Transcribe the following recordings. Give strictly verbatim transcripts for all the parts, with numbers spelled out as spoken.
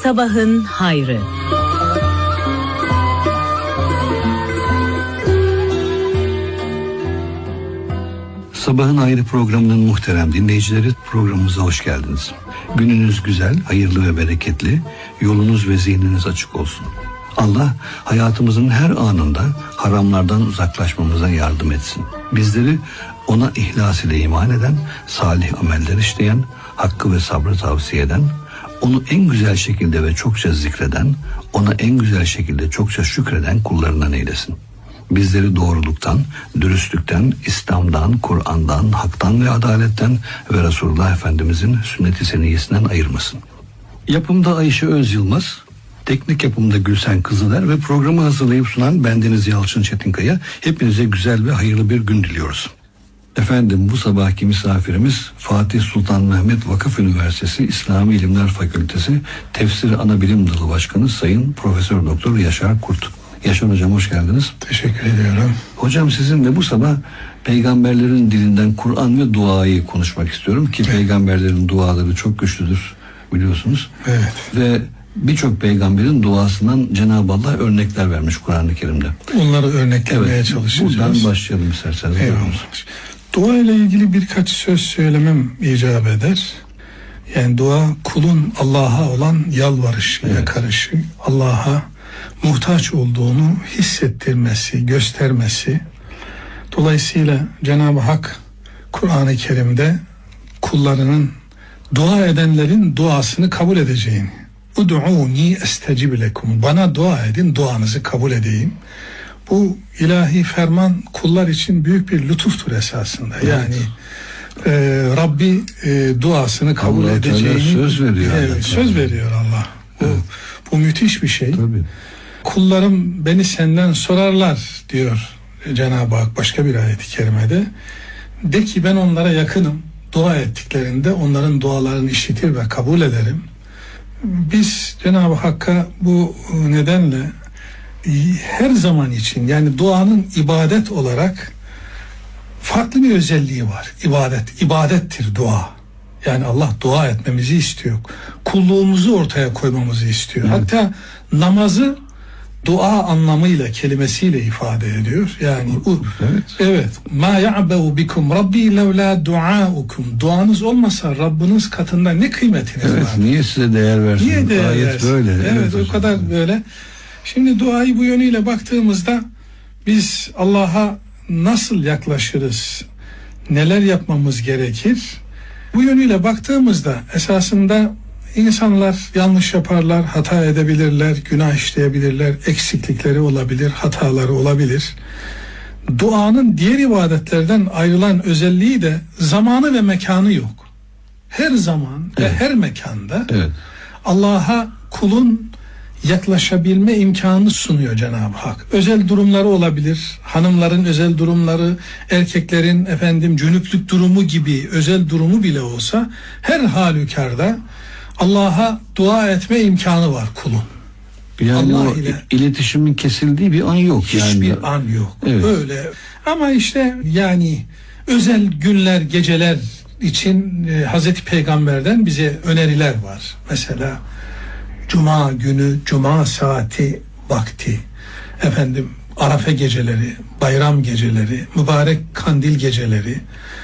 Sabahın hayrı. Sabahın Hayrı programının muhterem dinleyicileri, programımıza hoş geldiniz. Gününüz güzel, hayırlı ve bereketli, yolunuz ve zihniniz açık olsun. Allah hayatımızın her anında haramlardan uzaklaşmamıza yardım etsin. Bizleri ona ihlas ile iman eden, salih ameller işleyen, hakkı ve sabrı tavsiye eden, onu en güzel şekilde ve çokça zikreden, ona en güzel şekilde çokça şükreden kullarından eylesin. Bizleri doğruluktan, dürüstlükten, İslam'dan, Kur'an'dan, haktan ve adaletten ve Resulullah Efendimizin sünnet-i seniyyesinden ayırmasın. Yapımda Ayşe Öz Yılmaz, teknik yapımda Gülsen Kızıler ve programı hazırlayıp sunan bendeniz Yalçın Çetinkaya. Hepinize güzel ve hayırlı bir gün diliyoruz. Efendim, bu sabahki misafirimiz Fatih Sultan Mehmet Vakıf Üniversitesi İslami İlimler Fakültesi Tefsir Anabilim Dalı Başkanı Sayın Profesör Doktor Yaşar Kurt. Yaşar Hocam, hoş geldiniz. Teşekkür ediyorum. Hocam, sizinle bu sabah peygamberlerin dilinden Kur'an ve duayı konuşmak istiyorum ki evet. Peygamberlerin duaları çok güçlüdür, biliyorsunuz. Evet. Ve birçok peygamberin duasından Cenab-ı Allah örnekler vermiş Kur'an-ı Kerim'de. Onları örneklemeye evet, çalışacağız. Buradan başlayalım isterseniz. Dua ile ilgili birkaç söz söylemem icap eder. Yani dua kulun Allah'a olan yalvarışı, evet. yakarışı, Allah'a muhtaç olduğunu hissettirmesi, göstermesi. Dolayısıyla Cenab-ı Hak Kur'an-ı Kerim'de kullarının, dua edenlerin duasını kabul edeceğini, "Ud'uni estecib lekum", bana dua edin, duanızı kabul edeyim. Bu ilahi ferman kullar için büyük bir lütuftur esasında. Evet. Yani e, Rabbi e, duasını kabul Allah edeceğini söz veriyor. Evet, söz veriyor Allah. Bu, evet. bu müthiş bir şey. Tabii. Kullarım beni senden sorarlar diyor Cenab-ı Hak başka bir ayet-i kerimede. De ki ben onlara yakınım. Dua ettiklerinde onların dualarını işitir ve kabul ederim. Biz Cenab-ı Hakk'a bu nedenle her zaman için, yani duanın ibadet olarak farklı bir özelliği var. İbadet, ibadettir dua. Yani Allah dua etmemizi istiyor. Kulluğumuzu ortaya koymamızı istiyor. Evet. Hatta namazı dua anlamıyla, kelimesiyle ifade ediyor. Yani bu evet. evet. Ma ya'beu bikum Rabbi levla duaukum. Duanız olmasa Rabbiniz katında ne kıymetiniz evet, var? Niye size değer versin? Niye değer Ayet versin? böyle. Evet, evet o kadar evet. böyle. Şimdi duayı bu yönüyle baktığımızda biz Allah'a nasıl yaklaşırız? Neler yapmamız gerekir? Bu yönüyle baktığımızda esasında İnsanlar yanlış yaparlar, hata edebilirler, günah işleyebilirler, eksiklikleri olabilir, hataları olabilir. Duanın diğer ibadetlerden ayrılan özelliği de zamanı ve mekanı yok. Her zaman evet. ve her mekanda evet. Allah'a kulun yaklaşabilme imkanı sunuyor Cenab-ı Hak. Özel durumları olabilir, hanımların özel durumları, erkeklerin efendim cünüplük durumu gibi özel durumu bile olsa her halükarda Allah'a dua etme imkanı var kulun. Yani Allah o ile iletişimin kesildiği bir an yok. Hiçbir yani. an yok. Evet. Öyle. Ama işte yani özel günler, geceler için e, Hazreti Peygamber'den bize öneriler var. Mesela Cuma günü, Cuma saati vakti, efendim Arafa geceleri, bayram geceleri, mübarek kandil geceleri.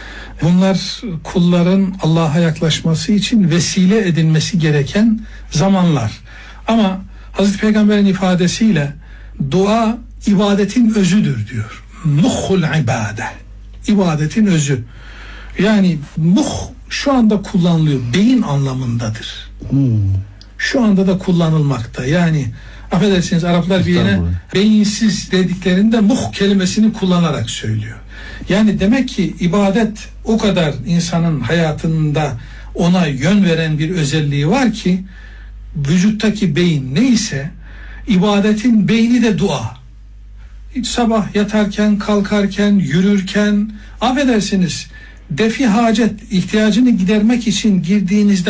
Bunlar kulların Allah'a yaklaşması için vesile edilmesi gereken zamanlar. Ama Hazreti Peygamber'in ifadesiyle dua ibadetin özüdür diyor. Muhul ibade. İbadetin özü. Yani muh şu anda kullanılıyor. Beyin anlamındadır. Hmm. Şu anda da kullanılmakta. Yani affedersiniz Araplar bir yine beyinsiz dediklerinde muh kelimesini kullanarak söylüyor. Yani demek ki ibadet o kadar insanın hayatında ona yön veren bir özelliği var ki vücuttaki beyin neyse ibadetin beyni de dua. Sabah yatarken, kalkarken, yürürken affedersiniz defi hacet ihtiyacını gidermek için girdiğinizde